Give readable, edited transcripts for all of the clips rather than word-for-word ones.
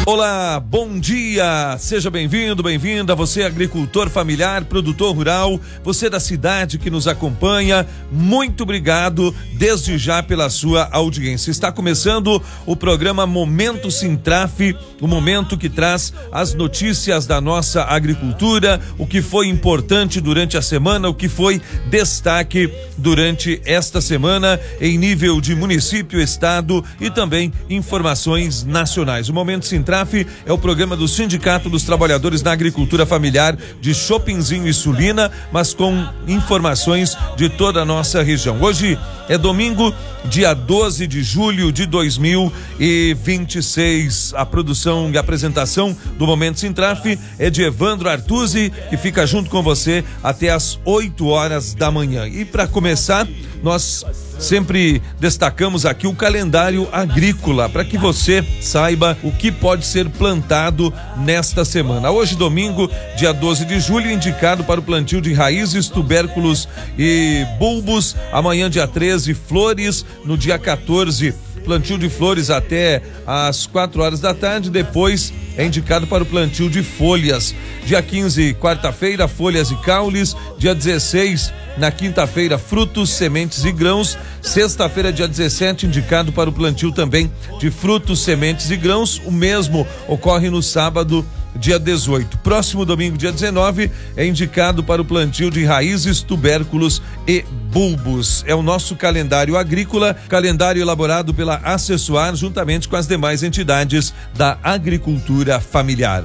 Olá, bom dia, seja bem-vindo, bem-vinda, você agricultor familiar, produtor rural, você da cidade que nos acompanha, muito obrigado desde já pela sua audiência. Está começando o programa Momento Sintraf, o momento que traz as notícias da nossa agricultura, o que foi importante durante a semana, o que foi destaque durante esta semana em nível de município, estado e também informações nacionais. O Momento Sintraf é o programa do Sindicato dos Trabalhadores na Agricultura Familiar de Chopinzinho e Sulina, mas com informações de toda a nossa região. Hoje é domingo, dia 12 de julho de 2026. A produção e apresentação do Momento Sintraf é de Evandro Artuzzi, que fica junto com você até às 8 horas da manhã. E para começar, nós sempre destacamos aqui o calendário agrícola, para que você saiba o que pode ser plantado nesta semana. Hoje, domingo, dia 12 de julho, indicado para o plantio de raízes, tubérculos e bulbos. Amanhã, dia 13, flores. No dia 14, plantio de flores até às 4 horas da tarde. Depois é indicado para o plantio de folhas. Dia 15, quarta-feira, folhas e caules. Dia 16, na quinta-feira, frutos, sementes e grãos. Sexta-feira, dia 17, indicado para o plantio também de frutos, sementes e grãos. O mesmo ocorre no sábado, dia 18. Próximo domingo, dia 19, é indicado para o plantio de raízes, tubérculos e bulbos. É o nosso calendário agrícola, calendário elaborado pela Acessoar, juntamente com as demais entidades da agricultura familiar.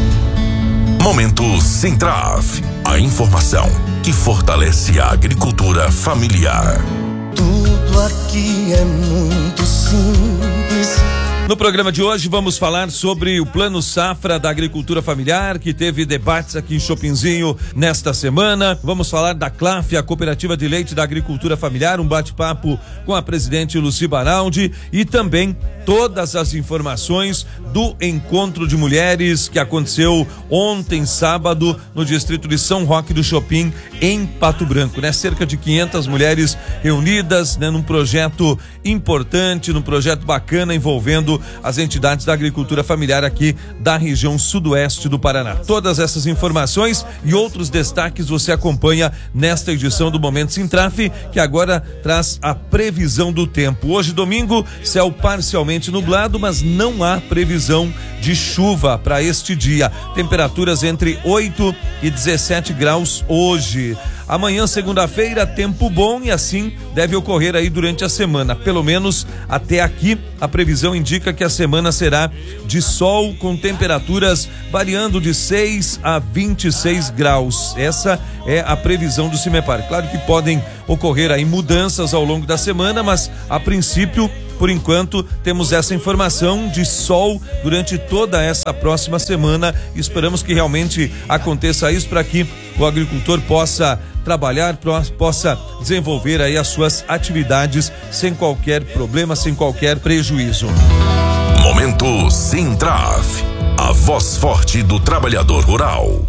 Momento Sintraf, a informação que fortalece a agricultura familiar. Tudo aqui é muito simples. No programa de hoje vamos falar sobre o Plano Safra da Agricultura Familiar, que teve debates aqui em Chopinzinho nesta semana. Vamos falar da CLAF, a Cooperativa de Leite da Agricultura Familiar, um bate-papo com a presidente Lucy Baraldi, e também todas as informações do Encontro de Mulheres que aconteceu ontem, sábado, no distrito de São Roque do Chopin, em Pato Branco, né? Cerca de 500 mulheres reunidas, né, num projeto importante, num projeto bacana envolvendo as entidades da agricultura familiar aqui da região sudoeste do Paraná. Todas essas informações e outros destaques você acompanha nesta edição do Momento Sintraf, que agora traz a previsão do tempo. Hoje, domingo, céu parcialmente nublado, mas não há previsão de chuva para este dia. Temperaturas entre 8 e 17 graus hoje. Amanhã, segunda-feira, tempo bom, e assim deve ocorrer aí durante a semana. Pelo menos até aqui, a previsão indica que a semana será de sol, com temperaturas variando de 6 a 26 graus. Essa é a previsão do CIMEPAR. Claro que podem ocorrer aí mudanças ao longo da semana, mas a princípio, por enquanto, temos essa informação de sol durante toda essa próxima semana. Esperamos que realmente aconteça isso para que o agricultor possa trabalhar, possa desenvolver aí as suas atividades sem qualquer problema, sem qualquer prejuízo. Momento Sintraf, a voz forte do trabalhador rural.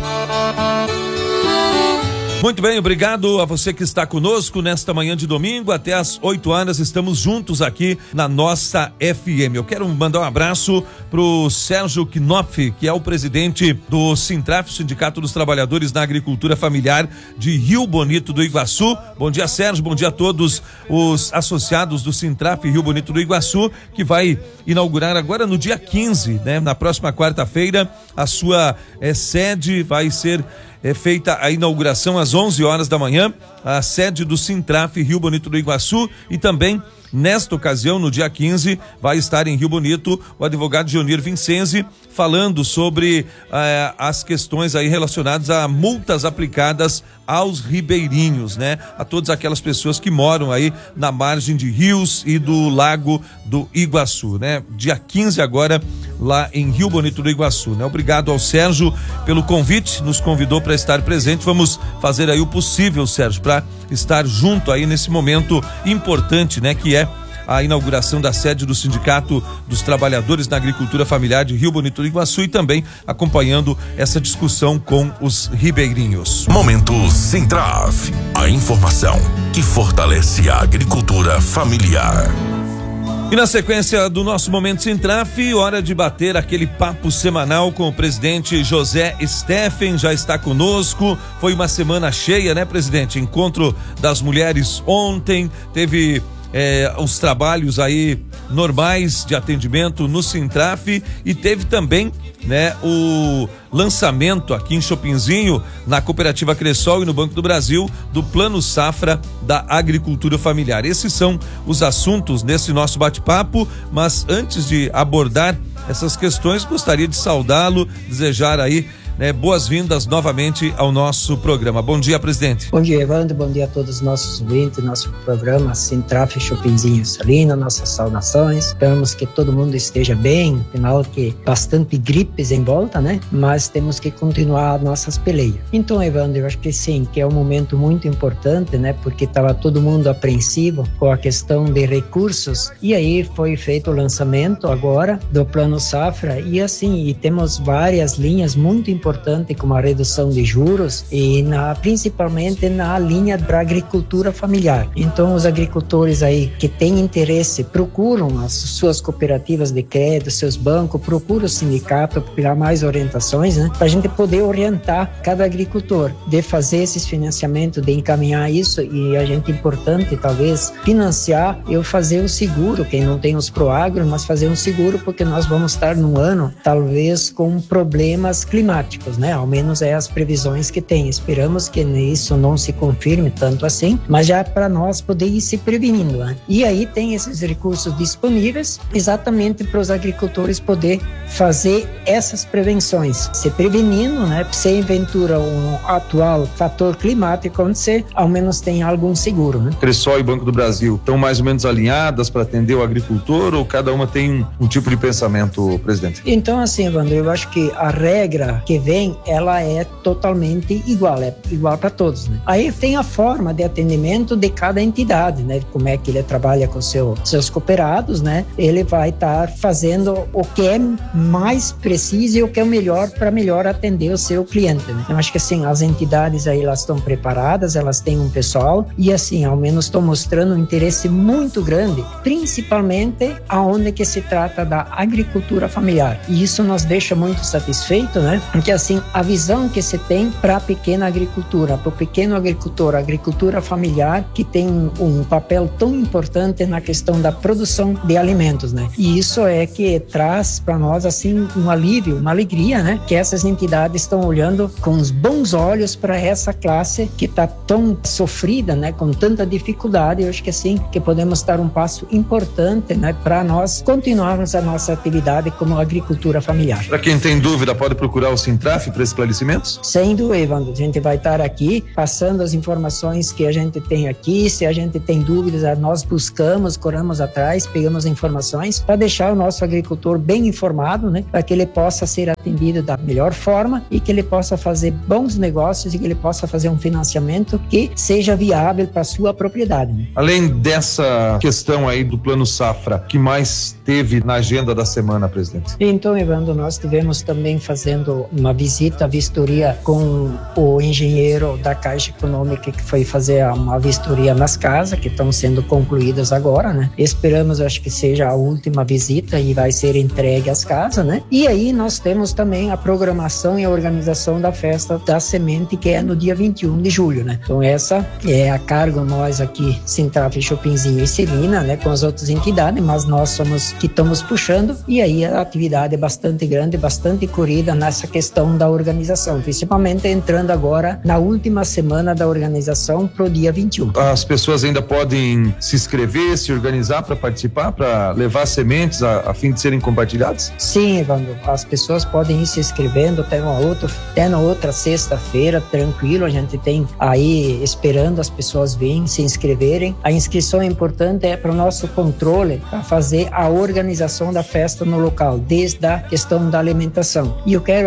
Muito bem, obrigado a você que está conosco nesta manhã de domingo. Até às 8 horas estamos juntos aqui na nossa FM. Eu quero mandar um abraço pro Sérgio Knopf, que é o presidente do Sintraf, Sindicato dos Trabalhadores na Agricultura Familiar de Rio Bonito do Iguaçu. Bom dia, Sérgio, bom dia a todos os associados do Sintraf Rio Bonito do Iguaçu, que vai inaugurar agora no dia 15, né? Na próxima quarta-feira, a sua sede vai ser feita a inauguração às 11 horas da manhã, a sede do Sintraf Rio Bonito do Iguaçu, e também nesta ocasião, no dia 15, vai estar em Rio Bonito o advogado Gionir Vincenzi falando sobre as questões aí relacionadas a multas aplicadas aos ribeirinhos, né? A todas aquelas pessoas que moram aí na margem de rios e do Lago do Iguaçu, né? Dia 15 agora, lá em Rio Bonito do Iguaçu, né? Obrigado ao Sérgio pelo convite, nos convidou para estar presente. Vamos fazer aí o possível, Sérgio, para estar junto aí nesse momento importante, né? Que é a inauguração da sede do Sindicato dos Trabalhadores na Agricultura Familiar de Rio Bonito do Iguaçu, e também acompanhando essa discussão com os ribeirinhos. Momento Sintraf, a informação que fortalece a agricultura familiar. E na sequência do nosso Momento Sintraf, hora de bater aquele papo semanal com o presidente José Steffen, já está conosco. Foi uma semana cheia, né, presidente? Encontro das mulheres ontem, teve os trabalhos aí normais de atendimento no Sintraf e teve também, né, o lançamento aqui em Chopinzinho, na Cooperativa Cressol e no Banco do Brasil, do Plano Safra da Agricultura Familiar. Esses são os assuntos nesse nosso bate-papo, mas antes de abordar essas questões, gostaria de saudá-lo, desejar aí boas-vindas novamente ao nosso programa. Bom dia, presidente. Bom dia, Evandro. Bom dia a todos os nossos ouvintes, nosso programa Sintraf Chopinzinho Salina, nossas saudações. Esperamos que todo mundo esteja bem, afinal que bastante gripes em volta, né? Mas temos que continuar nossas peleias. Então, Evandro, eu acho que sim, que é um momento muito importante, né? Porque estava todo mundo apreensivo com a questão de recursos e aí foi feito o lançamento agora do Plano Safra e temos várias linhas muito importante como a redução de juros e principalmente na linha da agricultura familiar. Então os agricultores aí que têm interesse procuram as suas cooperativas de crédito, seus bancos, procuram o sindicato para pegar mais orientações, né? Para a gente poder orientar cada agricultor de fazer esses financiamentos, de encaminhar isso e a gente importante talvez financiar eu fazer o seguro, quem não tem os Proagro, mas fazer um seguro porque nós vamos estar num ano talvez com problemas climáticos, né? Ao menos as previsões que tem. Esperamos que isso não se confirme tanto assim, mas já para nós poder ir se prevenindo, né? E aí tem esses recursos disponíveis exatamente para os agricultores poder fazer essas prevenções, se prevenindo, né? Se eventura um atual fator climático acontecer, ao menos tem algum seguro, né? Cressol e Banco do Brasil estão mais ou menos alinhadas para atender o agricultor ou cada uma tem um tipo de pensamento, presidente? Então assim, Evandro, eu acho que a regra que vem, ela é totalmente igual, é igual para todos, né? Aí tem a forma de atendimento de cada entidade, né? Como é que ele trabalha com seus cooperados, né? Ele vai estar fazendo o que é mais preciso e o que é o melhor para melhor atender o seu cliente, né? Eu acho que assim, as entidades aí, elas estão preparadas, elas têm um pessoal e assim, ao menos estão mostrando um interesse muito grande, principalmente aonde que se trata da agricultura familiar. E isso nos deixa muito satisfeito, né? Porque assim, a visão que se tem para a pequena agricultura, para o pequeno agricultor, a agricultura familiar, que tem um papel tão importante na questão da produção de alimentos, né? E isso é que traz para nós, assim, um alívio, uma alegria, né? Que essas entidades estão olhando com os bons olhos para essa classe que está tão sofrida, né? Com tanta dificuldade. Eu acho que assim, que podemos dar um passo importante, né? Para nós continuarmos a nossa atividade como agricultura familiar. Para quem tem dúvida, pode procurar o Sintraf para esclarecimentos? Sem dúvida, Evandro. A gente vai estar aqui passando as informações que a gente tem aqui. Se a gente tem dúvidas, nós buscamos, corremos atrás, pegamos informações para deixar o nosso agricultor bem informado, né? Para que ele possa ser atendido da melhor forma e que ele possa fazer bons negócios e que ele possa fazer um financiamento que seja viável para a sua propriedade, né? Além dessa questão aí do Plano Safra, que mais teve na agenda da semana, presidente? Então, Evandro, nós tivemos também fazendo uma visita, vistoria com o engenheiro da Caixa Econômica que foi fazer uma vistoria nas casas que estão sendo concluídas agora, né? Esperamos, acho que seja a última visita e vai ser entregue às casas, né? E aí nós temos também a programação e a organização da festa da semente, que é no dia 21 de julho, né? Então essa é a cargo nós aqui, Sintraf, Chopinzinho e Celina, né? Com as outras entidades, mas nós somos que estamos puxando e aí a atividade é bastante grande, bastante corrida nessa questão da organização, principalmente entrando agora na última semana da organização pro dia 21. As pessoas ainda podem se inscrever, se organizar para participar, para levar sementes a fim de serem compartilhadas? Sim, Evandro, as pessoas podem ir se inscrevendo até na outra sexta-feira, tranquilo, a gente tem aí esperando as pessoas virem se inscreverem. A inscrição é importante, é para o nosso controle, para fazer a organização da festa no local, desde a questão da alimentação. E eu quero aqui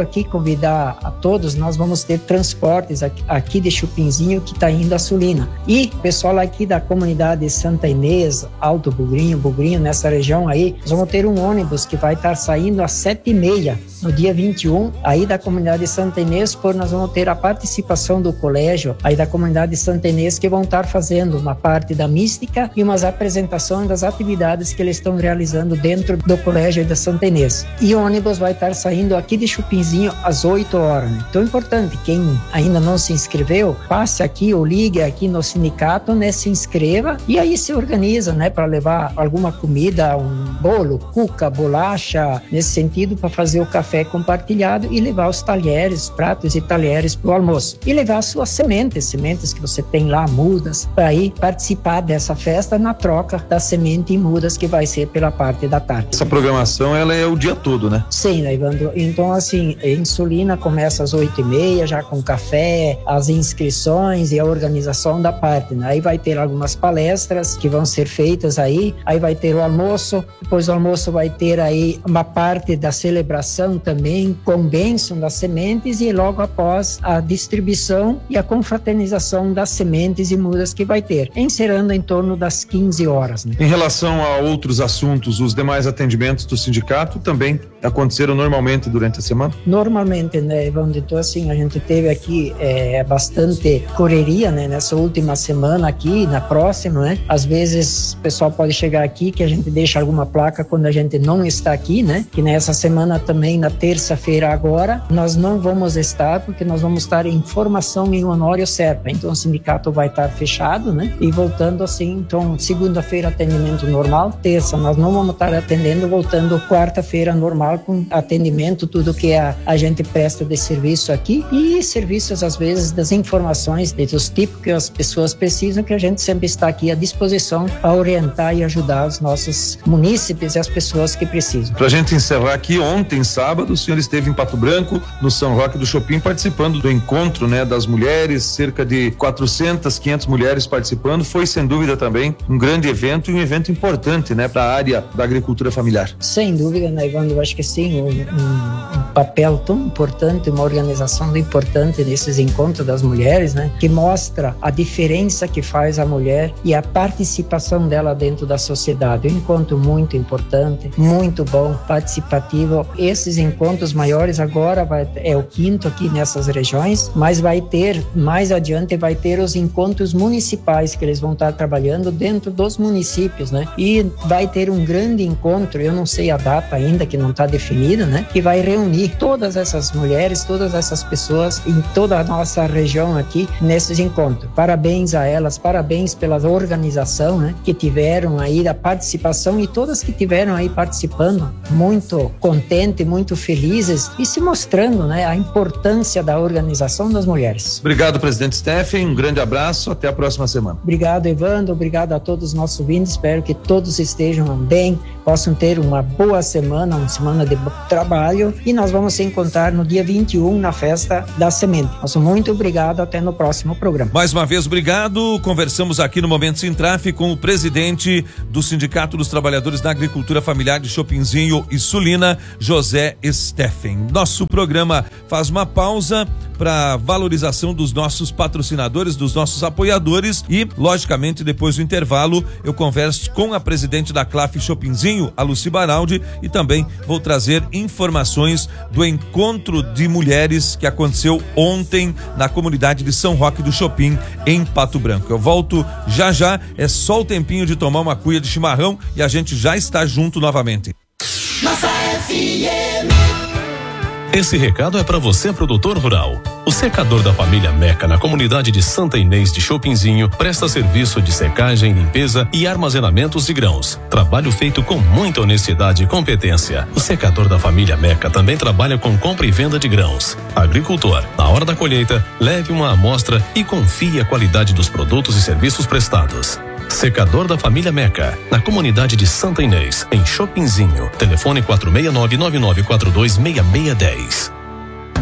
convidar a todos, nós vamos ter transportes aqui de Chopinzinho que está indo a Sulina. E o pessoal aqui da comunidade Santa Inês, Alto Bugrinho, nessa região aí, nós vamos ter um ônibus que vai estar saindo às 7h30 no dia 21, aí da comunidade Santa Inês, nós vamos ter a participação do colégio aí da comunidade Santa Inês, que vão estar fazendo uma parte da mística e umas apresentações das atividades que eles estão realizando dentro do colégio da Santa Inês. E o ônibus vai estar saindo aqui de Chopinzinho às 8 horas. Né? Então é importante, quem ainda não se inscreveu, passe aqui ou ligue aqui no sindicato, né, se inscreva e aí se organiza, né, para levar alguma comida, um bolo, cuca, bolacha, nesse sentido, para fazer o café compartilhado e levar os talheres, pratos e talheres para o almoço. E levar suas sementes que você tem lá, mudas, para aí participar dessa festa na troca da semente e mudas que vai ser pela parte da tarde. Essa programação, ela é o dia todo, né? Sim, né, Evandro? Então, assim, em Sulina começa às 8h30, já com café, as inscrições e a organização da parte, né? Aí vai ter algumas palestras que vão ser feitas aí vai ter o almoço, depois do almoço vai ter aí uma parte da celebração também, com bênção das sementes e logo após a distribuição e a confraternização das sementes e mudas que vai ter, encerrando em torno das 15 horas. Né? Em relação a outros assuntos, os demais atendimentos do sindicato também aconteceram normalmente durante a semana? Normalmente, né, Evandro? Então, assim, a gente teve aqui bastante correria, né, nessa última semana aqui, na próxima, né? Às vezes o pessoal pode chegar aqui que a gente deixa alguma placa quando a gente não está aqui, né? Que nessa semana também, na terça-feira agora, nós não vamos estar, porque nós vamos estar em formação em Honório Serpa. Então o sindicato vai estar fechado, né? E voltando assim, então segunda-feira atendimento normal, terça nós não vamos estar atendendo, voltando quarta-feira normal com atendimento, tudo que a gente presta de serviço aqui e serviços às vezes das informações dos tipos que as pessoas precisam, que a gente sempre está aqui à disposição para orientar e ajudar os nossos munícipes e as pessoas que precisam. Pra gente encerrar aqui, ontem, sábado, o senhor esteve em Pato Branco, no São Roque do Chopin, participando do encontro, né, das mulheres, cerca de 400, 500 mulheres participando. Foi, sem dúvida, também um grande evento e um evento importante, né, para a área da agricultura familiar. Sem dúvida, né, Evandro? Eu acho que sim, um papel tão importante, uma organização tão importante nesses encontros das mulheres, né, que mostra a diferença que faz a mulher e a participação dela dentro da sociedade. Um encontro muito importante, muito bom, participativo. Esses encontros maiores agora é o quinto aqui nessas regiões, mas vai ter, mais adiante, vai ter os encontros municipais que eles vão estar trabalhando dentro dos municípios, né? E vai ter um grande encontro, eu não sei a data ainda, que não está definida, né? Que vai reunir todas essas mulheres, todas essas pessoas em toda a nossa região aqui nesses encontros. Parabéns a elas, parabéns pela organização, né? Que tiveram aí a participação e todas que tiveram aí participando, muito contentes, muito felizes e se mostrando, né, a importância da organização das mulheres. Obrigado, presidente Steffen, um grande abraço, até a próxima semana. Obrigado, Evandro, obrigado a todos os nossos ouvintes, espero que todos estejam bem, possam ter uma boa semana, uma semana de trabalho e nós vamos se encontrar no dia 21 na festa da semente. Nosso muito obrigado, até no próximo programa. Mais uma vez, obrigado. Conversamos aqui no Momento Sintraf com o presidente do Sindicato dos Trabalhadores da Agricultura Familiar de Chopinzinho e Sulina, José Steffen. Nosso programa faz uma pausa para valorização dos nossos patrocinadores, dos nossos apoiadores e, logicamente, depois do intervalo, eu converso com a presidente da CLAF Chopinzinho, a Lucy Baraldi, e também vou trazer informações do encontro de mulheres que aconteceu ontem na comunidade de São Roque do Chopin, em Pato Branco. Eu volto já, é só o tempinho de tomar uma cuia de chimarrão e a gente já está junto novamente. Nossa FM. Esse recado é para você, produtor rural. O secador da família Meca, na comunidade de Santa Inês de Chopinzinho, presta serviço de secagem, limpeza e armazenamentos de grãos. Trabalho feito com muita honestidade e competência. O secador da família Meca também trabalha com compra e venda de grãos. Agricultor, na hora da colheita, leve uma amostra e confie a qualidade dos produtos e serviços prestados. Secador da família Meca, na comunidade de Santa Inês, em Chopinzinho. Telefone 469-9942-6610.